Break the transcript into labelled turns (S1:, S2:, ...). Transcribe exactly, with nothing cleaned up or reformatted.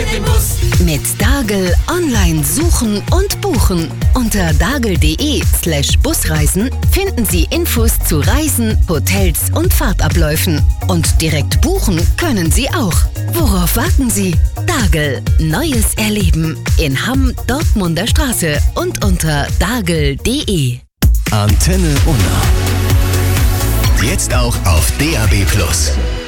S1: den Bus.
S2: Mit Dagel online suchen und buchen. Unter dagel.de slash Busreisen finden Sie Infos zu Reisen, Hotels und Fahrtabläufen. Und direkt buchen können Sie auch. Worauf warten Sie? Dagel. Neues Erleben. In Hamm, Dortmunder Straße und unter dagel.de.
S3: Antenne Unna. Jetzt auch auf D A B plus.